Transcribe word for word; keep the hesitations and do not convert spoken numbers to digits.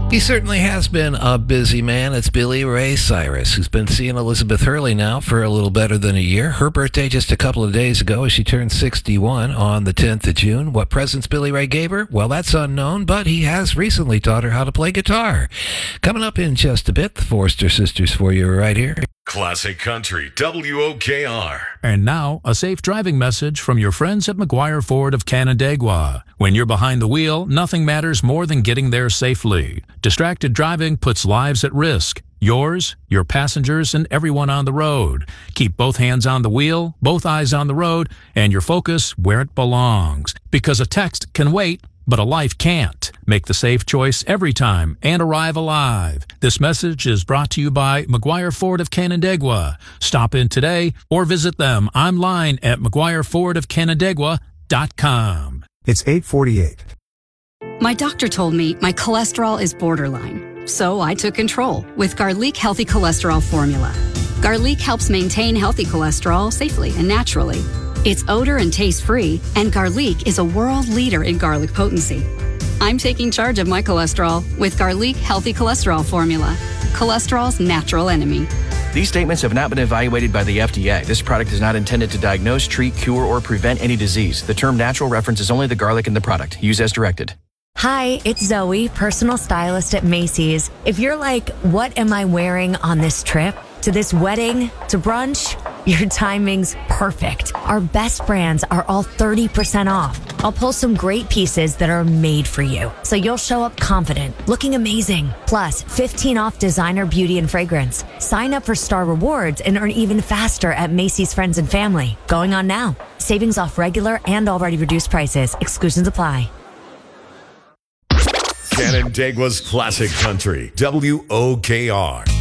He certainly has been a busy man. It's Billy Ray Cyrus, who's been seeing Elizabeth Hurley now for a little better than a year. Her birthday just a couple of days ago as she turned sixty-one on the tenth of June. What presents Billy Ray gave her? Well, that's unknown, but he has recently taught her how to play guitar. Coming up in just a bit, the Forster Sisters for you right here. Classic Country, W O K R. And now, a safe driving message from your friends at McGuire Ford of Canandaigua. When you're behind the wheel, nothing matters more than getting there safely. Distracted driving puts lives at risk. Yours, your passengers, and everyone on the road. Keep both hands on the wheel, both eyes on the road, and your focus where it belongs. Because a text can wait, but a life can't. Make the safe choice every time and arrive alive. This message is brought to you by McGuire Ford of Canandaigua. Stop in today or visit them online at mcguire ford of canandaigua dot com. It's eight forty-eight. My doctor told me my cholesterol is borderline, so I took control with Garlic Healthy Cholesterol Formula. Garlic helps maintain healthy cholesterol safely and naturally. It's odor and taste-free, and Garlic is a world leader in garlic potency. I'm taking charge of my cholesterol with Garlic Healthy Cholesterol Formula, cholesterol's natural enemy. These statements have not been evaluated by the F D A. This product is not intended to diagnose, treat, cure, or prevent any disease. The term natural references only the garlic in the product. Use as directed. Hi, it's Zoe, personal stylist at Macy's. If you're like, what am I wearing on this trip? To this wedding? To brunch? Your timing's perfect. Our best brands are all thirty percent off. I'll pull some great pieces that are made for you, so you'll show up confident, looking amazing. Plus, fifteen off designer beauty and fragrance. Sign up for Star Rewards and earn even faster at Macy's Friends and Family. Going on now. Savings off regular and already reduced prices. Exclusions apply. Canandaigua's Classic Country, W O K R.